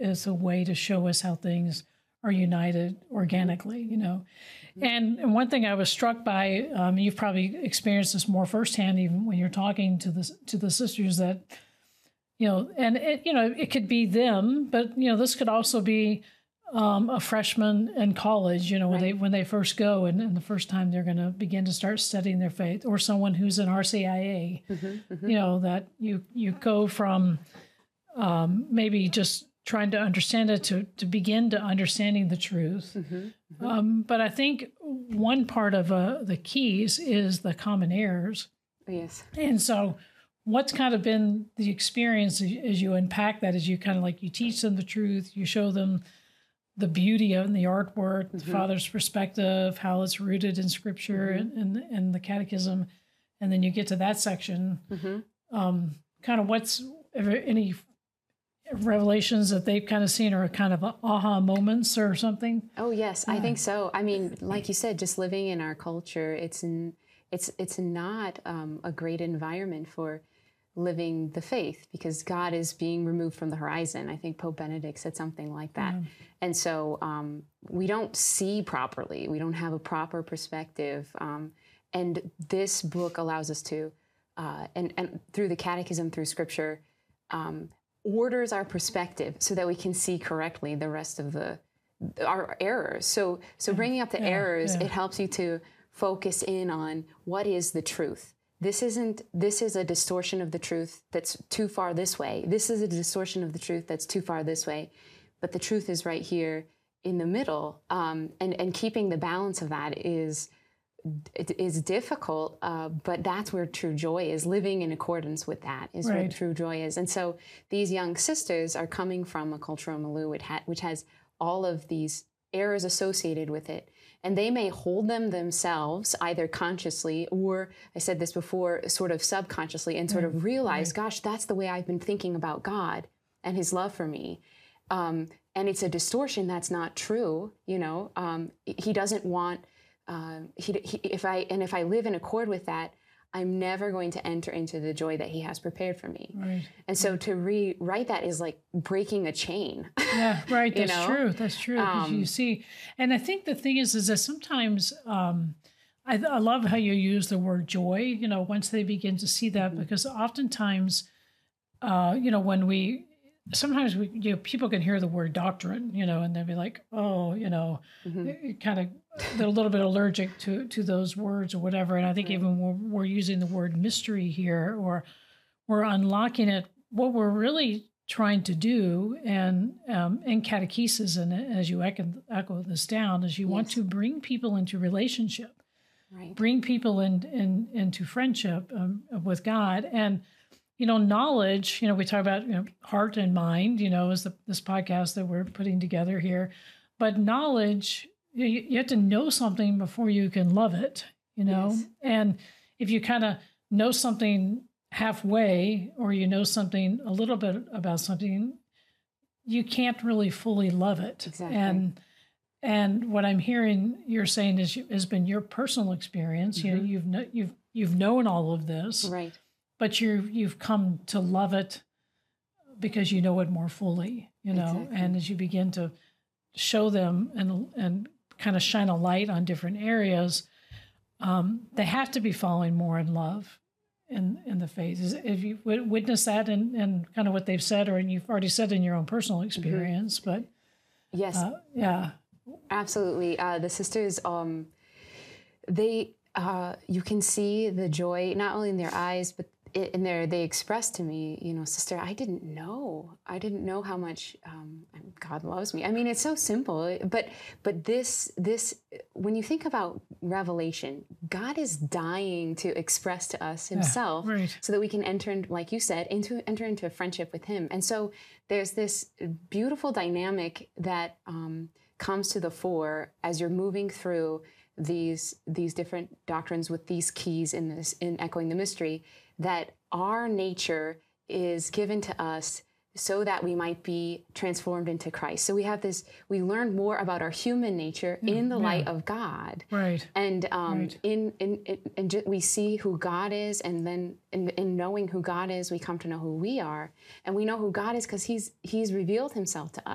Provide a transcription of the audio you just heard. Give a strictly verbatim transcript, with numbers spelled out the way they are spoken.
as a way to show us how things are united organically, you know. And, and one thing I was struck by, um, you've probably experienced this more firsthand, even when you're talking to the to the sisters, that, you know, and it, you know, it could be them, but you know, this could also be um, a freshman in college, you know, when right. they when they first go and, and the first time they're going to begin to start studying their faith, or someone who's an R C I A, mm-hmm, mm-hmm. you know, that you you go from um, maybe just trying to understand it to to begin to understanding the truth. Mm-hmm, mm-hmm. Um, but I think one part of uh, the keys is the common errors. Yes. And so what's kind of been the experience as you unpack that, as you kind of like, you teach them the truth, you show them the beauty of the artwork, mm-hmm. the Father's perspective, how it's rooted in Scripture mm-hmm. and, and, and the Catechism, and then you get to that section. Mm-hmm. Um, kind of what's any revelations that they've kind of seen, or kind of aha moments or something? Oh yes, yeah. I think so. I mean, like you said, just living in our culture, it's in, it's it's not um, a great environment for living the faith, because God is being removed from the horizon. I think Pope Benedict said something like that. Yeah. And so um, we don't see properly. We don't have a proper perspective. Um, and this book allows us to, uh, and, and through the Catechism, through Scripture, um, orders our perspective so that we can see correctly the rest of the our errors. So, so bringing up the yeah, errors, yeah. it helps you to focus in on what is the truth. This isn't, this is a distortion of the truth that's too far this way. This is a distortion of the truth that's too far this way. But the truth is right here in the middle. Um, and, and keeping the balance of that is, it is difficult, uh, but that's where true joy is. Living in accordance with that is right. where true joy is. And so these young sisters are coming from a cultural milieu which, ha- which has all of these errors associated with it. And they may hold them themselves, either consciously or, I said this before, sort of subconsciously, and sort of realize, right. gosh, that's the way I've been thinking about God and his love for me. Um, and it's a distortion that's not true. You know, um, he doesn't want, um, he, he, if I, and if I live in accord with that, I'm never going to enter into the joy that he has prepared for me. Right. And so to rewrite that is like breaking a chain. Yeah, right. That's know? true. That's true. Because um, you see, and I think the thing is, is that sometimes um, I, I love how you use the word joy, you know, once they begin to see that, mm-hmm. because oftentimes, uh, you know, when we, sometimes we, you know, people can hear the word doctrine, you know, and they'll be like, oh, you know, mm-hmm. kind of, they're a little bit allergic to, to those words or whatever. And I think right. even when we're using the word mystery here, or we're unlocking it, what we're really trying to do, and um, in catechesis, and as you echo, echo this down, is you yes. want to bring people into relationship, right. bring people in, in into friendship um, with God. And you know, knowledge, you know, we talk about, you know, heart and mind, you know, is the, this podcast that we're putting together here. But knowledge, you, you have to know something before you can love it, you know. Yes. And if you kind of know something halfway, or you know something a little bit about something, you can't really fully love it. Exactly. And and what I'm hearing you're saying is has been your personal experience. Mm-hmm. You know, you've no, you've you've known all of this, right? But you you've come to love it because you know it more fully, you know. Exactly. And as you begin to show them and and kind of shine a light on different areas, um, they have to be falling more in love in in the faith. Is, if you witness that and and kind of what they've said, or and you've already said in your own personal experience, mm-hmm. but yes, uh, yeah, absolutely. Uh, the sisters, um, they uh, you can see the joy not only in their eyes, but in there, they expressed to me, you know, sister, I didn't know. I didn't know how much um, God loves me. I mean, it's so simple, but but this this when you think about revelation, God is dying to express to us Himself, yeah, right. so that we can enter, in, like you said, into enter into a friendship with Him. And so there's this beautiful dynamic that um, comes to the fore as you're moving through these these different doctrines with these keys in this in echoing the mystery, that our nature is given to us so that we might be transformed into Christ. So we have this, we learn more about our human nature yeah, in the yeah. light of God. Right. And um, right. in, in, in, in ju- we see who God is, and then in, in knowing who God is, we come to know who we are. And we know who God is because he's, he's revealed himself to